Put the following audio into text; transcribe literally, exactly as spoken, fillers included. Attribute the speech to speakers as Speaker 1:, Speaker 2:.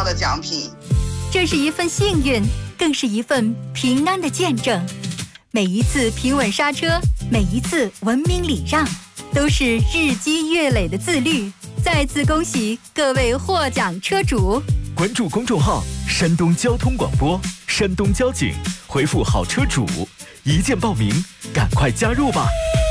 Speaker 1: 到的奖品。
Speaker 2: 这是一份幸运，更是一份平安的见证。每一次平稳刹车，每一次文明礼让，都是日积月累的自律。再次恭喜各位获奖车主！
Speaker 3: 关注公众号山东交通广播，山东交警，回复好车主，一键报名，赶快加入吧。